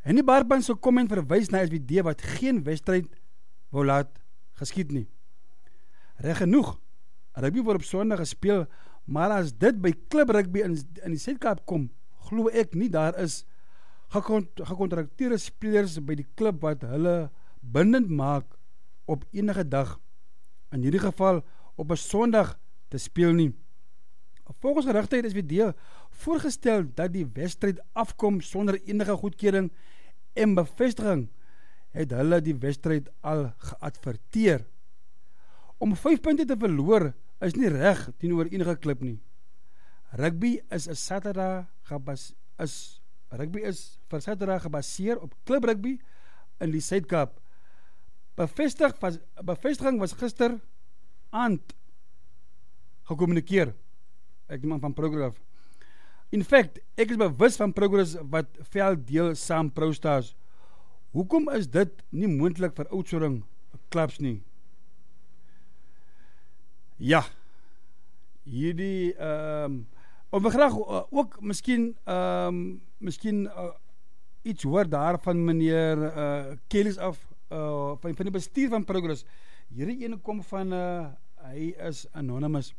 Henny Barban se comment verwys na SWD wat geen wedstryd wou laat geskied nie. Reg genoeg, rugby word op Sondag gespeel, maar as dit by klub rugby in die Suid-Kaap kom, glo ek nie daar is gekontrakteerde spelers by die klub wat hulle bindend maak op enige dag, in hierdie geval op 'n Sondag te speel nie. Volgens gerugte het SWD voorgestel dat die wedstryd afkom sonder enige goedkeuring en bevestiging, het hulle die wedstryd al geadverteer. Om 5 punte te verloor is nie reg teenoor enige klub nie. Rugby is vir Saterdag gebaseer op klub rugby in die Suid-Kaap. Bevestiging was gister aand gekommunikeer. Ek neem aan van Progress. In fact, ek is bewus van Progress wat veld deel saam ProStars. Hoekom is dit nie moontlik vir Oudtshoorn klubs nie? Ja, hierdie of we graag ook miskien iets hoor daar van meneer Kelly's af, van die bestuur van Progress. Hierdie ene kom van hy is anonymous.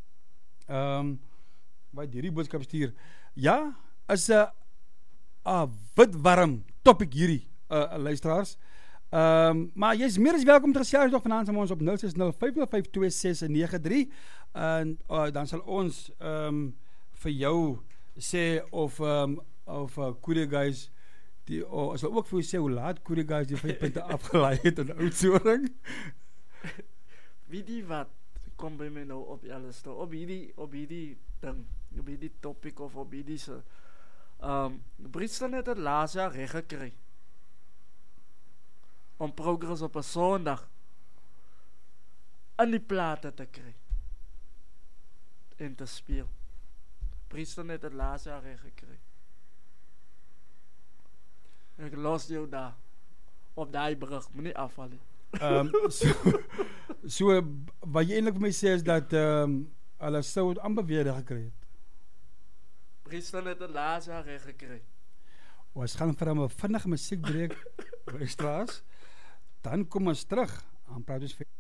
Wat hierdie boodskap stuur. Ja, is 'n witwarm topic hierdie, luisteraars. Maar jy is meer as welkom te gesels nog vanaand met ons op 0605052693 en dan sal ons vir jou sê of Korea guys sal ook vir jou sê hoe laat Korea guys die 5 punte afgelaai het in Oudtshoorn. Wie die wat kom by my nou op alles toe, op hierdie ding, op hierdie topic of op hierdie se Britsland het het laas jaar reg gekry om Progress op 'n Sondag in die plate te kry en te speel. Britsland het het laas jaar reg gekry. Ek los jou daar op daai brug, moenie afval nie. So wat jy eintlik vir my sê is dat hulle sou het amper weer gekry het. Britsland het het laas jaar reg gekry. Ons gaan vir 'n vinnige musiekbreek by Straas. Dan kom ons terug aan praat ons